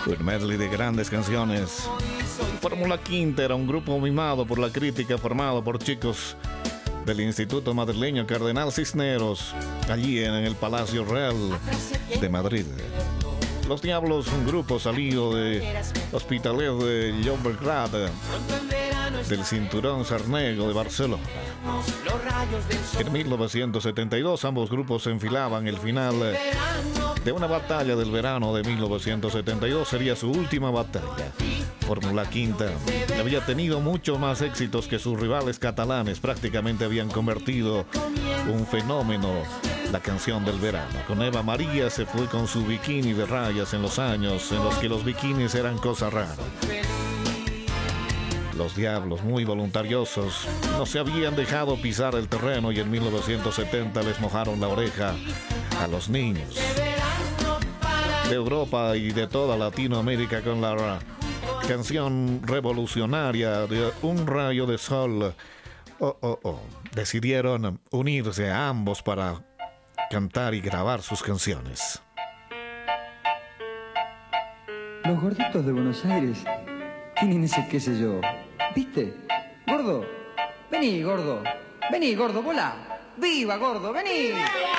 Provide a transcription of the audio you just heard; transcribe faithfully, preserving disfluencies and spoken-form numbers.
Un medley de grandes canciones. Fórmula Quinta era un grupo mimado por la crítica formado por chicos del Instituto Madrileño Cardenal Cisneros, allí en el Palacio Real de Madrid. Los Diablos, un grupo salido de Hospitalet de Llobregat, del Cinturón Sarnego de Barcelona. En mil novecientos setenta y dos ambos grupos se enfilaban el final de una batalla del verano de mil novecientos setenta y dos. Sería su última batalla. Fórmula Quinta había tenido mucho más éxitos que sus rivales catalanes. Prácticamente habían convertido un fenómeno la canción del verano. Con Eva María se fue con su bikini de rayas en los años en los que los bikinis eran cosa rara. Los Diablos, muy voluntariosos, no se habían dejado pisar el terreno y en mil novecientos setenta les mojaron la oreja a los niños de Europa y de toda Latinoamérica con la canción revolucionaria de Un rayo de sol. Oh, oh, oh. Decidieron unirse a ambos para cantar y grabar sus canciones. Los gorditos de Buenos Aires tienen ese qué sé yo. ¿Viste? Gordo, vení, gordo. Vení, gordo, volá. ¡Viva, gordo, vení!